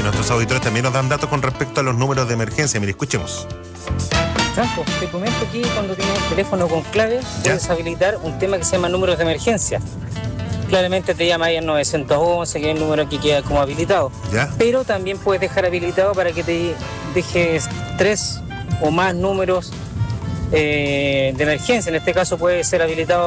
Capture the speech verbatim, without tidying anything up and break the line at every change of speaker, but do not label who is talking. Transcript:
nuestros auditores también nos dan datos con respecto a los números de emergencia. Mire, escuchemos.
Franco, te comento aquí cuando tienes el teléfono con clave, puedes habilitar un tema que se llama números de emergencia. Claramente te llama ahí al nueve once, que es el número que queda como habilitado.
¿Ya?
Pero también puedes dejar habilitado para que te dejes tres o más números eh, de emergencia. En este caso puede ser habilitado